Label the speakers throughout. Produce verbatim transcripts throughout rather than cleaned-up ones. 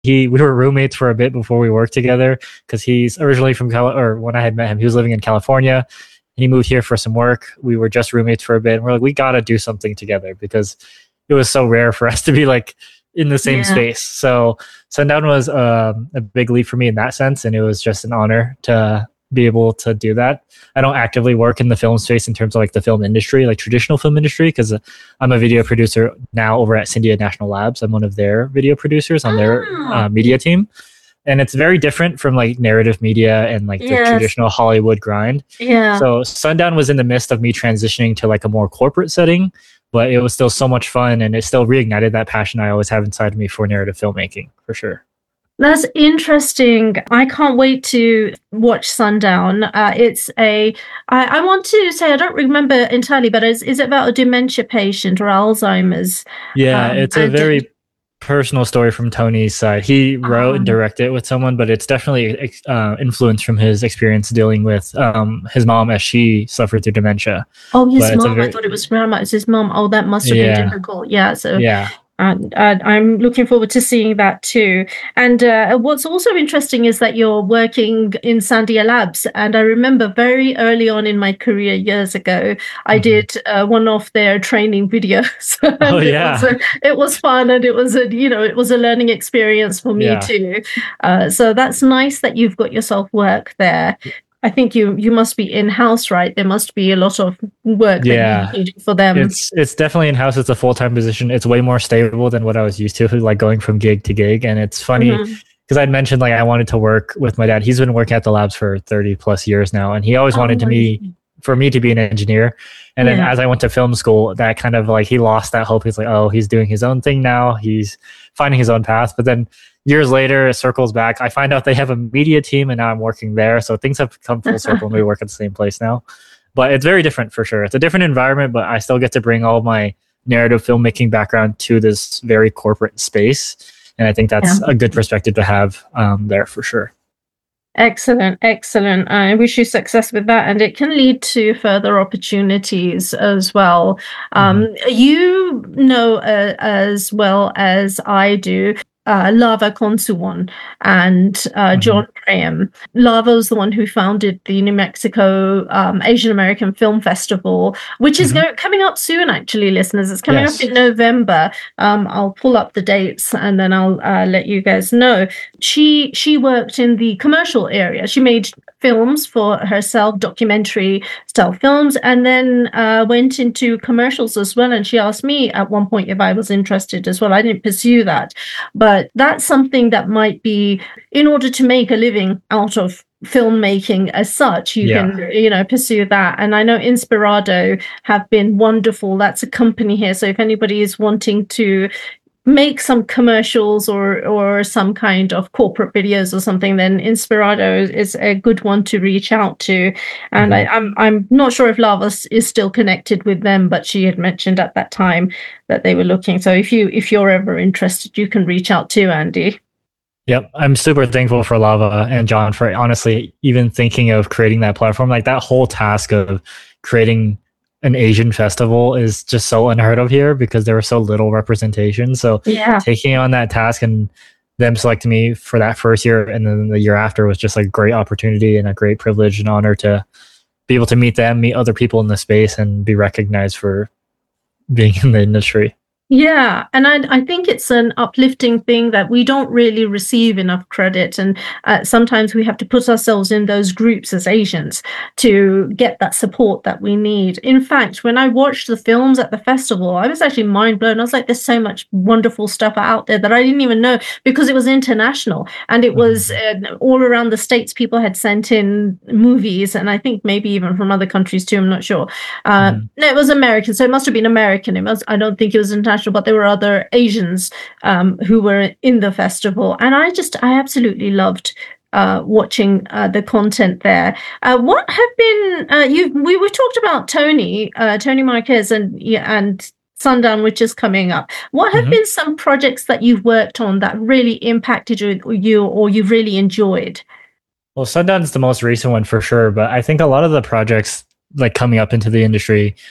Speaker 1: he we were roommates for a bit before we worked together because he's originally from Cal, or when I had met him, he was living in California. He moved here for some work. We were just roommates for a bit, and we're like, we gotta do something together because it was so rare for us to be like in the same
Speaker 2: Yeah.
Speaker 1: space. So Sundown was um, a big leap for me in that sense, and it was just an honor to be able to do that. I don't actively work in the film space in terms of like the film industry, like traditional film industry, because I'm a video producer now over at Syndia National Labs. I'm one of their video producers on their
Speaker 2: Ah,
Speaker 1: uh, media team. And it's very different from like narrative media and like the
Speaker 2: yes.
Speaker 1: traditional Hollywood grind.
Speaker 2: Yeah.
Speaker 1: So Sundown was in the midst of me transitioning to like a more corporate setting, but it was still so much fun, and it still reignited that passion I always have inside of me for narrative filmmaking, for sure.
Speaker 2: That's interesting. I can't wait to watch Sundown. Uh, it's a, I, I want to say, I don't remember entirely, but is, is it about a dementia patient or Alzheimer's?
Speaker 1: Yeah,
Speaker 2: Um,
Speaker 1: it's a
Speaker 2: and
Speaker 1: very personal story from Tony's side. He wrote and
Speaker 2: um,
Speaker 1: directed it with someone, but it's definitely uh, influenced from his experience dealing with um, his mom as she suffered through dementia.
Speaker 2: oh, his
Speaker 1: But it's a
Speaker 2: mom. I
Speaker 1: very,
Speaker 2: thought it was grandma. It's his mom. Oh, that must have been
Speaker 1: yeah,
Speaker 2: difficult. Yeah. So
Speaker 1: yeah.
Speaker 2: And uh, I'm looking forward to seeing that too. And uh, what's also interesting is that you're working in Sandia Labs. And I remember very early on in my career, years ago, I
Speaker 1: Mhm.
Speaker 2: did uh, one of their training videos.
Speaker 1: Oh,
Speaker 2: and it
Speaker 1: yeah.
Speaker 2: was a, it was fun, and it was a you know it was a learning experience for me
Speaker 1: Yeah.
Speaker 2: too. Uh, so that's nice that you've got yourself work there. I think you you must be in house, right? There must be a lot of work
Speaker 1: Yeah.
Speaker 2: that you do for them.
Speaker 1: It's it's definitely in house. It's a full time position. It's way more stable than what I was used to, like going from gig to gig. And it's funny
Speaker 2: Mhm.
Speaker 1: because I'd mentioned like I wanted to work with my dad. He's been working at the labs for thirty plus years now, and he always
Speaker 2: Oh,
Speaker 1: wanted to
Speaker 2: I
Speaker 1: me
Speaker 2: see.
Speaker 1: for me to be an engineer. And then
Speaker 2: Yeah.
Speaker 1: as I went to film school, that kind of like he lost that hope. He's like, oh, he's doing his own thing now. He's finding his own path. But then years later, it circles back. I find out they have a media team, and now I'm working there. So things have come full circle, and we work at the same place now. But it's very different for sure. It's a different environment, but I still get to bring all my narrative filmmaking background to this very corporate space. And I think that's
Speaker 2: Yeah.
Speaker 1: a good perspective to have um, there for sure.
Speaker 2: Excellent, excellent. I wish you success with that, and it can lead to further opportunities as well. Um,
Speaker 1: Mm-hmm.
Speaker 2: You know uh, as well as I do. Uh, Lava Konsuwan and uh, John
Speaker 1: Mm-hmm.
Speaker 2: Graham. Lava was the one who founded the New Mexico um, Asian American Film Festival, which is
Speaker 1: Mm-hmm.
Speaker 2: go- coming up soon, actually, listeners. It's coming
Speaker 1: Yes.
Speaker 2: up in November. Um, I'll pull up the dates and then I'll uh, let you guys know. She she worked in the commercial area. She made films for herself, documentary style films, and then uh, went into commercials as well. And she asked me at one point if I was interested as well. I didn't pursue that, but that's something that might be, in order to make a living out of filmmaking as such, you
Speaker 1: Yeah.
Speaker 2: can you know pursue that. And I know Inspirado have been wonderful. That's a company here, so if anybody is wanting to make some commercials or or some kind of corporate videos or something, then Inspirado is a good one to reach out to. And
Speaker 1: Mm-hmm.
Speaker 2: I, I'm I'm not sure if Lavas is still connected with them, but she had mentioned at that time that they were looking. So if you if you're ever interested, you can reach out to Andy.
Speaker 1: Yep. I'm super thankful for Lava and John for honestly even thinking of creating that platform. Like that whole task of creating an Asian festival is just so unheard of here because there was so little representation. So
Speaker 2: Yeah.
Speaker 1: taking on that task and them selecting me for that first year and then the year after was just like a great opportunity and a great privilege and honor to be able to meet them, meet other people in the space, and be recognized for being in the industry.
Speaker 2: Yeah, and I, I think it's an uplifting thing that we don't really receive enough credit, and uh, sometimes we have to put ourselves in those groups as Asians to get that support that we need. In fact, when I watched the films at the festival, I was actually mind blown. I was like, there's so much wonderful stuff out there that I didn't even know, because it was international and it was uh, all around the States. People had sent in movies, and I think maybe even from other countries too, I'm not sure. Uh,
Speaker 1: Mhm.
Speaker 2: No, it was American, so it must have been American. It was, I don't think it was international, but there were other Asians um, who were in the festival, and I just I absolutely loved uh, watching uh, the content there. Uh, what have been uh, you? We we talked about Tony uh, Tony Marquez and yeah, and Sundown, which is coming up. What have
Speaker 1: Mhm.
Speaker 2: been some projects that you've worked on that really impacted you, you or you've really enjoyed?
Speaker 1: Well, Sundown's the most recent one for sure, but I think a lot of the projects like coming up into the industry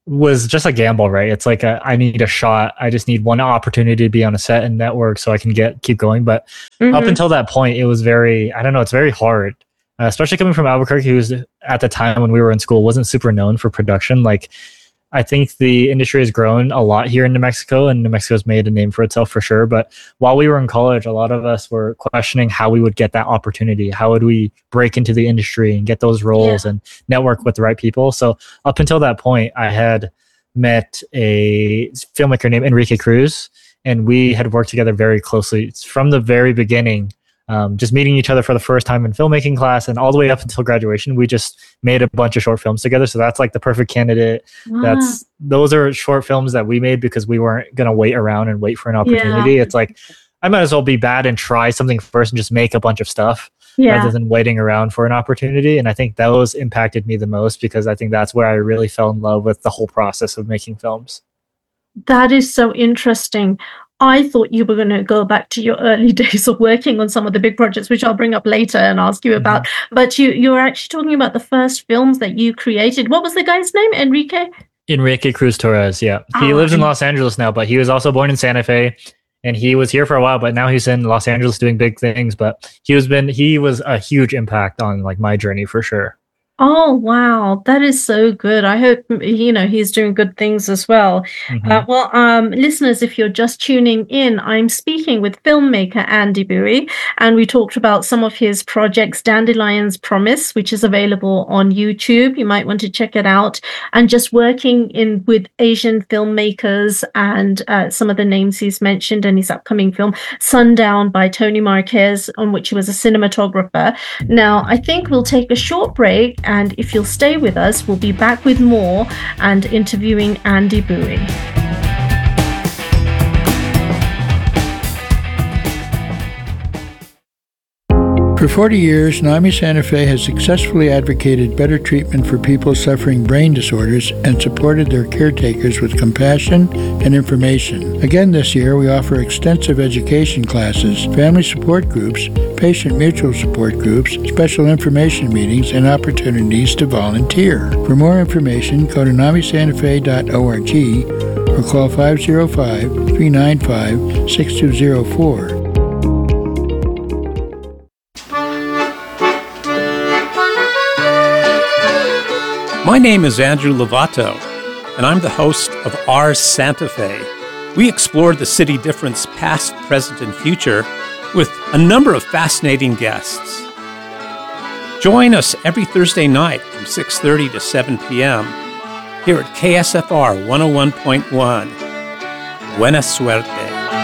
Speaker 1: was just a gamble, right? It's like a, I need a shot. I just need one opportunity to be on a set and network so I can get keep going. But mm-hmm. up until that point, it was very, I don't know, it's very hard, uh, especially coming from Albuquerque, who was at the time when we were in school, wasn't super known for production. Like, I think the industry has grown a lot here in New Mexico, and New Mexico's made a name for itself for sure. But while we were in college, a lot of us were questioning how we would get that opportunity. How would we break into the industry and get those roles yeah. and network with the right people? So up until that point, I had met a filmmaker named Enrique Cruz, and we had worked together very closely from the very beginning. Um, just meeting each other for the first time in filmmaking class, and all the way up until graduation, we just made a bunch of short films together. So that's like the perfect candidate. Wow. That's those are short films that we made because we weren't gonna wait around and wait for an opportunity. Yeah. It's like I might as well be bad and try something first and just make a bunch of stuff yeah. rather than waiting around for an opportunity. And I think those impacted me the most because I think that's where I really fell in love with the whole process of making films.
Speaker 2: That is so interesting. I thought you were going to go back to your early days of working on some of the big projects, which I'll bring up later and ask you about. Mm-hmm. But you you were actually talking about the first films that you created. What was the guy's name? Enrique?
Speaker 1: Enrique Cruz Torres, yeah. He oh, lives in Los Angeles now, but he was also born in Santa Fe. And he was here for a while, but now he's in Los Angeles doing big things. But he was been he was a huge impact on like my journey for sure.
Speaker 2: Oh, wow. That is so good. I hope, you know, he's doing good things as well. Mm-hmm. Uh, well, um, listeners, if you're just tuning in, I'm speaking with filmmaker Andy Buie, and we talked about some of his projects, Dandelion's Promise, which is available on YouTube. You might want to check it out. And just working in with Asian filmmakers and uh, some of the names he's mentioned in his upcoming film, Sundown by Tony Marquez, on which he was a cinematographer. Now, I think we'll take a short break. And if you'll stay with us, we'll be back with more and interviewing Andy Buie.
Speaker 3: For forty years, NAMI Santa Fe has successfully advocated better treatment for people suffering brain disorders and supported their caretakers with compassion and information. Again this year, we offer extensive education classes, family support groups, patient mutual support groups, special information meetings, and opportunities to volunteer. For more information, go to nami santa fe dot org or call five oh five, three nine five, six two oh four.
Speaker 4: My name is Andrew Lovato, and I'm the host of Our Santa Fe. We explore the city difference past, present, and future with a number of fascinating guests. Join us every Thursday night from six thirty to seven p.m. here at K S F R one oh one point one. Buena suerte.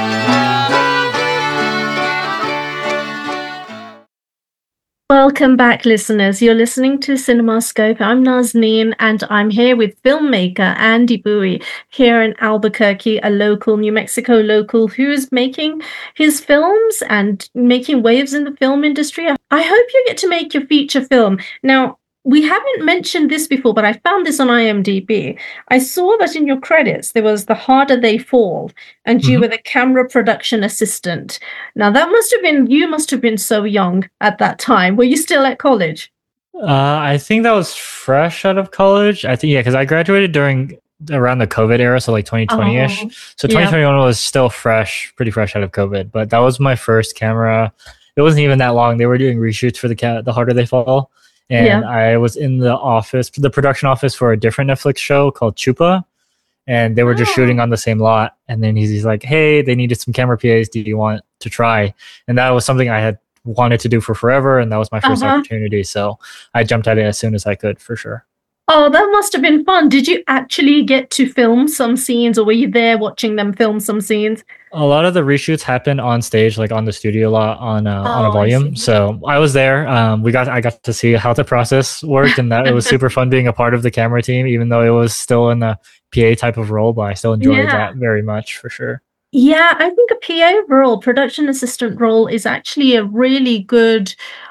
Speaker 2: Welcome back, listeners. You're listening to CinemaScope. I'm Nazneen, and I'm here with filmmaker Andy Buie here in Albuquerque, a local, New Mexico local who's making his films and making waves in the film industry. I hope you get to make your feature film. Now, we haven't mentioned this before, but I found this on IMDb. I saw that in your credits, there was The Harder They Fall, and you mm-hmm. were the camera production assistant. Now, that must have been, you must have been so young at that time. Were you still at college?
Speaker 1: Uh, I think that was fresh out of college. I think, yeah, because I graduated during around the COVID era, so like twenty twenty-ish. Oh, so twenty twenty-one yeah. was still fresh, pretty fresh out of COVID. But that was my first camera. It wasn't even that long. They were doing reshoots for the ca- The Harder They Fall. And yeah. I was in the office, the production office for a different Netflix show called Chupa. And they were just oh. shooting on the same lot. And then he's, he's like, hey, they needed some camera P As. Do you want to try? And that was something I had wanted to do for forever. And that was my first uh-huh. opportunity. So I jumped at it as soon as I could, for sure.
Speaker 2: Oh, that must have been fun. Did you actually get to film some scenes, or were you there watching them film some scenes?
Speaker 1: A lot of the reshoots happened on stage, like on the studio lot on uh, oh, on a volume. I so I was there. Um, we got I got to see how the process worked, and that it was super fun being a part of the camera team, even though it was still in a P A type of role. But I still enjoyed yeah. that very much, for sure.
Speaker 2: Yeah, I think a P A role, production assistant role, is actually a really good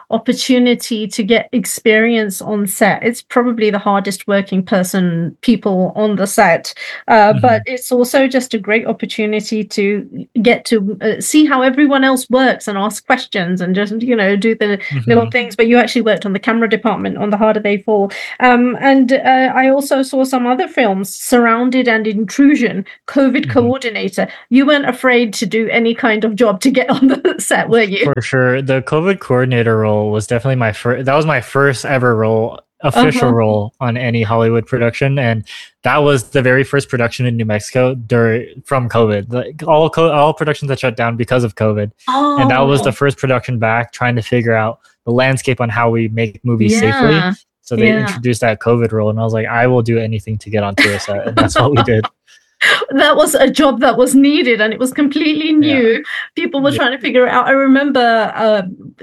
Speaker 2: opportunity to get experience on set. It's probably the hardest working person people on the set, uh, mm-hmm. but it's also just a great opportunity to get to uh, see how everyone else works and ask questions and just, you know, do the mm-hmm. little things. But you actually worked on the camera department on The Harder They Fall. Um, and uh, I also saw some other films, Surrounded and Intrusion, COVID mm-hmm. coordinator. You weren't afraid to do any kind of job to get on the set, were you?
Speaker 1: For sure. The COVID coordinator role was definitely my first, that was my first ever role, official uh-huh. role on any Hollywood production. And that was the very first production in New Mexico during, from COVID. Like all, co- all productions that shut down because of COVID. Oh. And that was the first production back, trying to figure out the landscape on how we make movies yeah. safely. So they yeah. introduced that COVID role, and I was like, I will do anything to get onto a set. And that's what we did.
Speaker 2: That was a job that was needed, and it was completely new. Yeah. People were yeah. trying to figure it out. I remember, uh,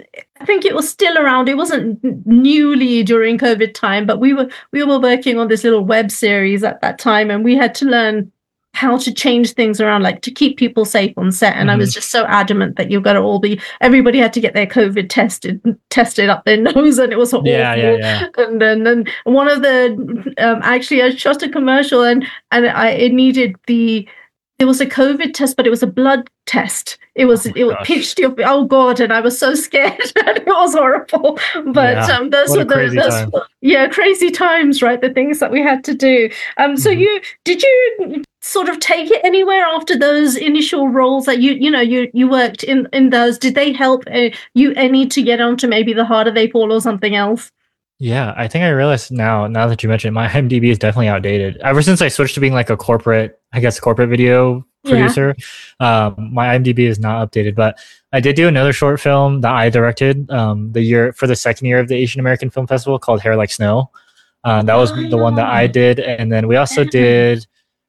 Speaker 2: I think it was still around. It wasn't newly during COVID time, but we were we were working on this little web series at that time, and we had to learn how to change things around, like to keep people safe on set. And mm-hmm. I was just so adamant that you've got to all be, everybody had to get their COVID tested, tested up their nose, and it was awful.
Speaker 1: Yeah, yeah, yeah.
Speaker 2: And then and one of the, um, actually I shot a commercial, and, and I, it needed the, it was a COVID test, but it was a blood test. It was, oh it was pitched your, oh God. And I was so scared and it was horrible. But yeah, um, those were the, those, time. yeah, crazy times, right? The things that we had to do. Um, so mm-hmm. you, did you sort of take it anywhere after those initial roles that you, you know, you, you worked in, in those? Did they help uh, you any to get onto maybe The Harder They Fall or something else?
Speaker 1: Yeah, I think I realized now, now that you mentioned it, my I M D B is definitely outdated. Ever since I switched to being like a corporate, I guess, corporate video producer, yeah. um, my I M D B is not updated. But I did do another short film that I directed um, the year for the second year of the Asian American Film Festival called Hair Like Snow. Uh, that was oh, the one that I did. And then we also did,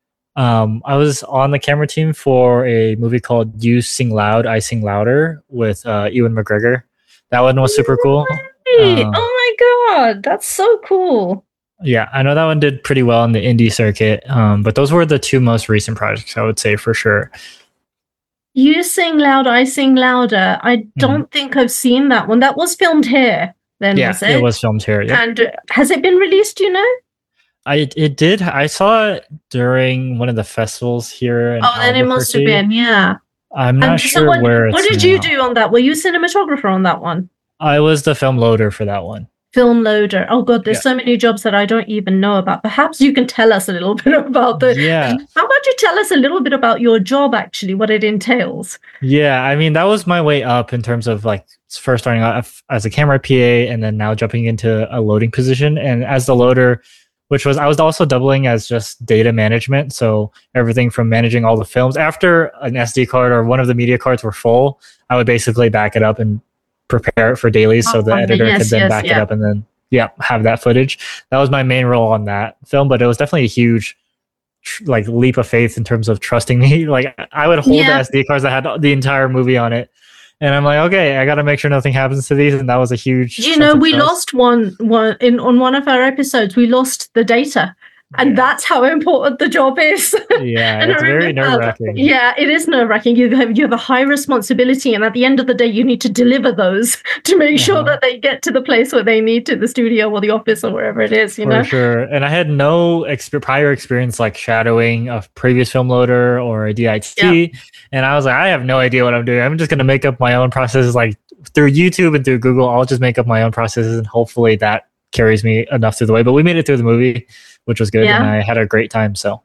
Speaker 1: um, I was on the camera team for a movie called You Sing Loud, I Sing Louder with uh, Ewan McGregor. That one was super cool.
Speaker 2: Um, oh my God, that's so cool.
Speaker 1: Yeah, I know that one did pretty well in the indie circuit, um, but those were the two most recent projects, I would say, for sure.
Speaker 2: You Sing Loud, I Sing Louder. I don't mm-hmm. think I've seen that one. That was filmed here, then,
Speaker 1: yeah,
Speaker 2: was it?
Speaker 1: it was filmed here, yeah.
Speaker 2: And uh, has it been released, do you know?
Speaker 1: I It did. I saw it during one of the festivals here in
Speaker 2: Oh, then it must have been, yeah.
Speaker 1: I'm not
Speaker 2: and
Speaker 1: sure
Speaker 2: so what,
Speaker 1: where it's
Speaker 2: What did
Speaker 1: now.
Speaker 2: you do on that? Were you cinematographer on that one?
Speaker 1: I was the film loader for that one.
Speaker 2: Film loader. Oh God, there's
Speaker 1: yeah.
Speaker 2: so many jobs that I don't even know about. Perhaps you can tell us a little bit about the.
Speaker 1: Yeah.
Speaker 2: How about you tell us a little bit about your job, actually, what it entails?
Speaker 1: Yeah, I mean that was my way up in terms of like first starting out as a camera P A, and then now jumping into a loading position. And as the loader, which was I was also doubling as just data management, so everything from managing all the films. After an S D card or one of the media cards were full, I would basically back it up and prepare it for dailies, so the
Speaker 2: oh,
Speaker 1: editor
Speaker 2: yes,
Speaker 1: could then
Speaker 2: yes,
Speaker 1: back
Speaker 2: yeah.
Speaker 1: it up and then yeah have that footage. That was my main role on that film, but it was definitely a huge tr- like leap of faith in terms of trusting me. Like I would hold
Speaker 2: yeah.
Speaker 1: the S D cards that had the entire movie on it, and I'm like, okay, I got to make sure nothing happens to these, and that was a huge.
Speaker 2: You know, we trust. lost one one in on one of our episodes. We lost the data. And yeah. that's how important the job is.
Speaker 1: Yeah, it's very nerve-wracking.
Speaker 2: Yeah, it is nerve-wracking. You have you have a high responsibility, and at the end of the day, you need to deliver those to make uh-huh. sure that they get to the place where they need to, the studio or the office or wherever it is. You
Speaker 1: For
Speaker 2: know,
Speaker 1: for sure. And I had no exp- prior experience like shadowing a previous film loader or a D I T, yeah. and I was like, I have no idea what I'm doing. I'm just gonna make up my own processes, like through YouTube and through Google. I'll just make up my own processes, and hopefully that carries me enough through the way. But we made it through the movie, which was good, yeah. and I had a great time. So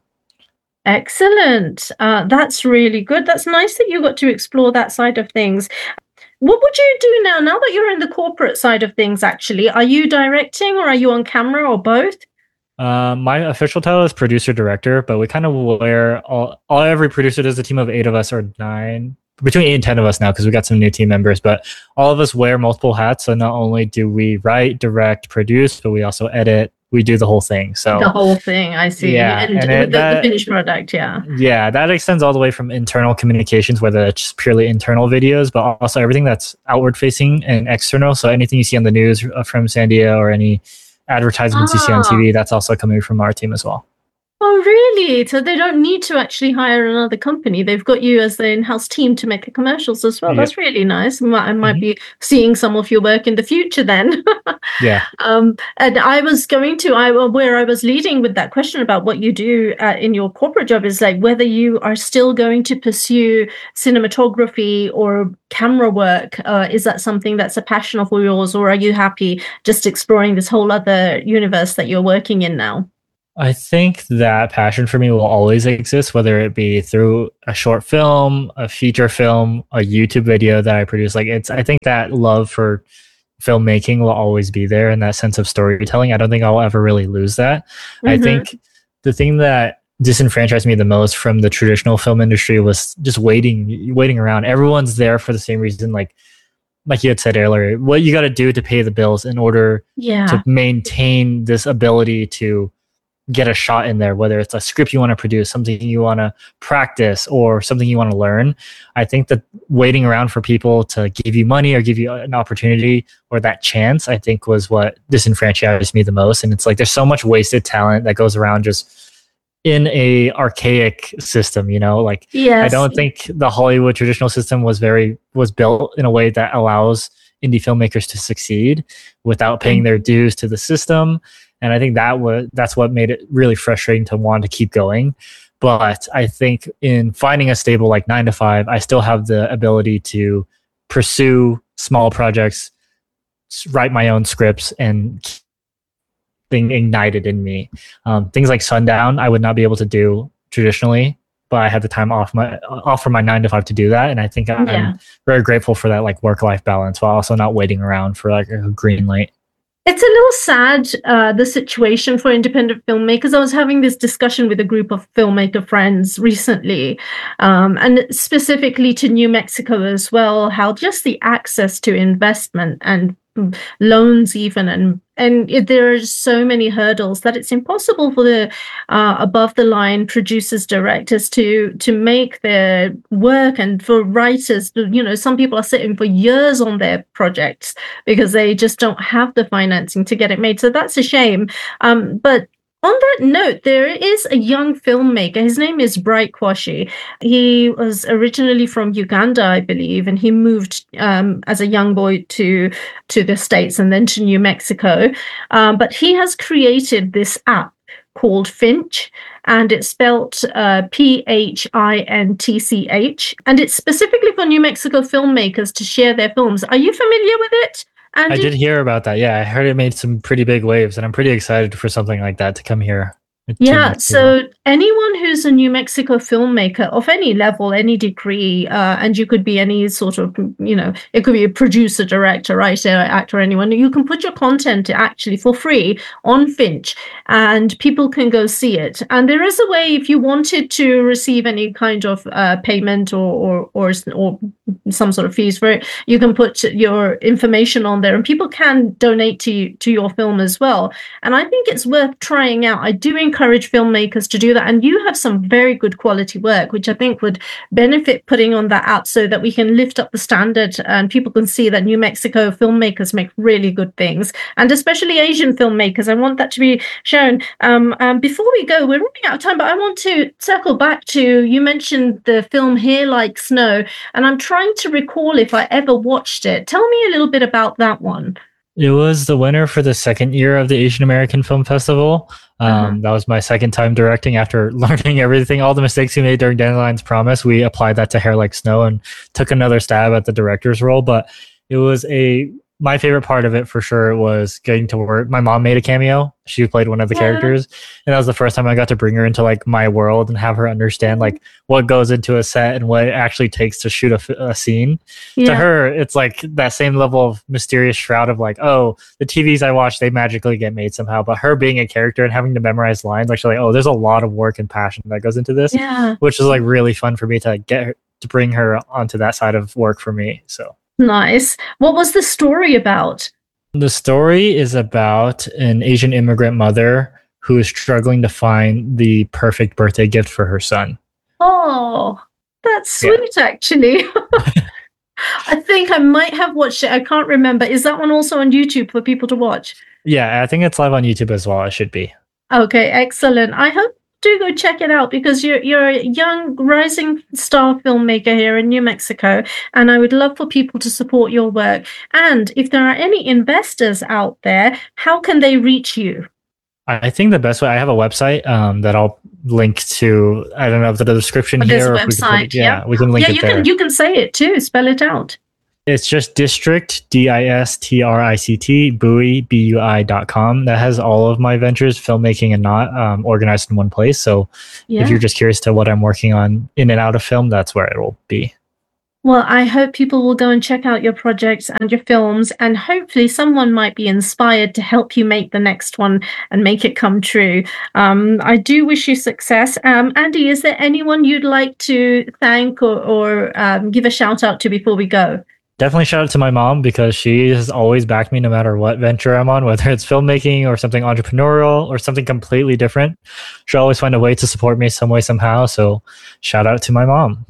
Speaker 2: excellent. Uh, that's really good. That's nice that you got to explore that side of things. What would you do now? Now that you're in the corporate side of things, actually, are you directing or are you on camera or both?
Speaker 1: Uh, my official title is producer director, but we kind of wear all, all every producer does a team of eight of us or nine. Between eight and ten of us now, because we got some new team members, but all of us wear multiple hats. So not only do we write, direct, produce, but we also edit. We do the whole thing. So
Speaker 2: the whole thing, I see.
Speaker 1: Yeah,
Speaker 2: and,
Speaker 1: and
Speaker 2: it,
Speaker 1: it,
Speaker 2: the,
Speaker 1: that,
Speaker 2: the finished product, yeah.
Speaker 1: Yeah, that extends all the way from internal communications, whether it's just purely internal videos, but also everything that's outward facing and external. So anything you see on the news from Sandia or any advertisements ah. you see on T V, that's also coming from our team as well.
Speaker 2: Oh, really? So they don't need to actually hire another company. They've got you as the in-house team to make the commercials as well.
Speaker 1: Yep.
Speaker 2: That's really nice. I might, I might
Speaker 1: Mhm.
Speaker 2: be seeing some of your work in the future then.
Speaker 1: Yeah.
Speaker 2: Um, and I was going to, I where I was leading with that question about what you do uh, in your corporate job is like whether you are still going to pursue cinematography or camera work. Uh, is that something that's a passion of yours, or are you happy just exploring this whole other universe that you're working in now?
Speaker 1: I think that passion for me will always exist, whether it be through a short film, a feature film, a YouTube video that I produce. Like it's, I think that love for filmmaking will always be there, and that sense of storytelling. I don't think I'll ever really lose that. I
Speaker 2: Mhm.
Speaker 1: think the thing that disenfranchised me the most from the traditional film industry was just waiting, waiting around. Everyone's there for the same reason. Like, like you had said earlier, what you got to do to pay the bills in order
Speaker 2: Yeah.
Speaker 1: to maintain this ability to get a shot in there, whether it's a script you want to produce, something you want to practice, or something you want to learn. I think that waiting around for people to give you money or give you an opportunity or that chance, I think was what disenfranchised me the most. And it's like there's so much wasted talent that goes around just in a archaic system, you know, like
Speaker 2: Yes.
Speaker 1: I don't think the Hollywood traditional system was very was built in a way that allows indie filmmakers to succeed without paying their dues to the system. And I think that was that's what made it really frustrating to want to keep going. But I think in finding a stable like nine to five, I still have the ability to pursue small projects, write my own scripts, and keep being ignited in me. Um, things like Sundown, I would not be able to do traditionally, but I had the time off my off from my nine to five to do that, and I think I'm
Speaker 2: Yeah.
Speaker 1: very grateful for that like work life balance while also not waiting around for like a green light.
Speaker 2: It's a little sad, uh, the situation for independent filmmakers. I was having this discussion with a group of filmmaker friends recently, um, and specifically to New Mexico as well, how just the access to investment and mm, loans even, and and it, there are so many hurdles that it's impossible for the uh, above the line producers, directors to to make their work, and for writers, you know, some people are sitting for years on their projects because they just don't have the financing to get it made. So that's a shame. Um, but on that note, there is a young filmmaker. His name is Bright Kwashi. He was originally from Uganda, I believe, and he moved um, as a young boy to to the States and then to New Mexico. Um, but he has created this app called Finch, and it's spelled uh, P H I N T C H, and it's specifically for New Mexico filmmakers to share their films. Are you familiar with it, Andy?
Speaker 1: I did hear about that. Yeah, I heard it made some pretty big waves, and I'm pretty excited for something like that to come here. to
Speaker 2: Yeah,
Speaker 1: Mexico.
Speaker 2: so anyone who's a New Mexico filmmaker of any level, any degree, uh, and you could be any sort of, you know, it could be a producer, director, writer, actor, anyone, you can put your content actually for free on Finch, and people can go see it. And there is a way, if you wanted to receive any kind of uh, payment or, or or or some sort of fees for it, you can put your information on there, and people can donate to you, to your film as well. And I think it's worth trying out. I do encourage filmmakers to do that, and you have some very good quality work, which I think would benefit putting on that app so that we can lift up the standard and people can see that New Mexico filmmakers make really good things, and especially Asian filmmakers. I want that to be shown. Um, um, before we go, we're running out of time, but I want to circle back to, you mentioned the film Here Like Snow, and I'm trying to recall if I ever watched it. Tell me a little bit about that one.
Speaker 1: It was the winner for the second year of the Asian American Film Festival. Um,
Speaker 2: Uh-huh.
Speaker 1: That was my second time directing after learning everything, all the mistakes we made during Dandelion's Promise. We applied that to Hair Like Snow and took another stab at the director's role. But it was a my favorite part of it for sure was getting to work. My mom made a cameo. She played one of the
Speaker 2: Yeah.
Speaker 1: characters, and that was the first time I got to bring her into like my world and have her understand like what goes into a set and what it actually takes to shoot a, f- a scene. To
Speaker 2: Yeah.
Speaker 1: her, it's like that same level of mysterious shroud of like, oh, the T Vs I watch, they magically get made somehow. But her being a character and having to memorize lines, actually, like, oh, there's a lot of work and passion that goes into this,
Speaker 2: Yeah.
Speaker 1: which is like really fun for me to get her to bring her onto that side of work for me. So
Speaker 2: Nice. What was the story about?
Speaker 1: the story is about an Asian immigrant mother who is struggling to find the perfect birthday gift for her son.
Speaker 2: Oh, that's
Speaker 1: Yeah.
Speaker 2: sweet, actually. I think I might have watched it. I can't remember. Is that one also on YouTube for people to watch?
Speaker 1: Yeah, I think it's live on YouTube as well. It should be.
Speaker 2: Okay, excellent. I hope do go check it out, because you're you're a young rising star filmmaker here in New Mexico, and I would love for people to support your work. And if there are any investors out there, how can they reach you?
Speaker 1: I think the best way, I have a website um, that I'll link to. I don't know if the description
Speaker 2: There's
Speaker 1: here.
Speaker 2: a
Speaker 1: Or if we can put
Speaker 2: website,
Speaker 1: it, yeah,
Speaker 2: yeah.
Speaker 1: we can link
Speaker 2: Yeah,
Speaker 1: it
Speaker 2: you
Speaker 1: there.
Speaker 2: can you can say it too. Spell it out.
Speaker 1: It's just district, D I S T R I C T, Bui, B U I dot com. That has all of my ventures, filmmaking and not, um, organized in one place. So
Speaker 2: Yeah.
Speaker 1: if you're just curious to what I'm working on in and out of film, that's where it will be.
Speaker 2: Well, I hope people will go and check out your projects and your films, and hopefully someone might be inspired to help you make the next one and make it come true. Um, I do wish you success. Um, Andy, is there anyone you'd like to thank or, or um, give a shout out to before we go?
Speaker 1: Definitely shout out to my mom, because she has always backed me no matter what venture I'm on, whether it's filmmaking or something entrepreneurial or something completely different. She'll always find a way to support me some way, somehow. So shout out to my mom.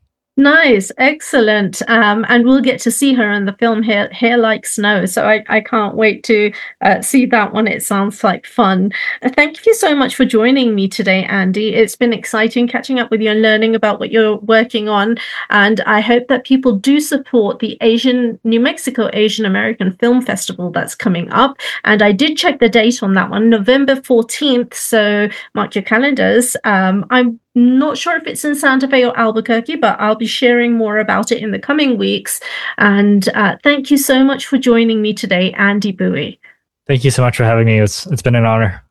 Speaker 2: Nice, excellent. Um, and we'll get to see her in the film Hair, Hair Like Snow. So I, I can't wait to uh, see that one. It sounds like fun. Uh, thank you so much for joining me today, Andy. It's been exciting catching up with you and learning about what you're working on. And I hope that people do support the Asian New Mexico Asian American Film Festival that's coming up. And I did check the date on that one, November fourteenth. So mark your calendars. Um, I'm not sure if it's in Santa Fe or Albuquerque, but I'll be sharing more about it in the coming weeks. And uh, thank you so much for joining me today, Andy Bui.
Speaker 1: Thank you so much for having me. It's It's been an honor.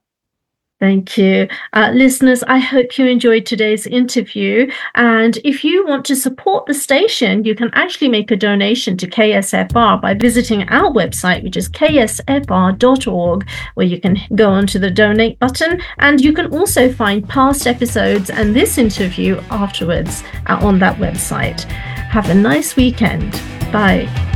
Speaker 2: Thank you. Uh, listeners, I hope you enjoyed today's interview. And if you want to support the station, you can actually make a donation to K S F R by visiting our website, which is K S F R dot org, where you can go onto the donate button. And you can also find past episodes and this interview afterwards uh, on that website. Have a nice weekend. Bye.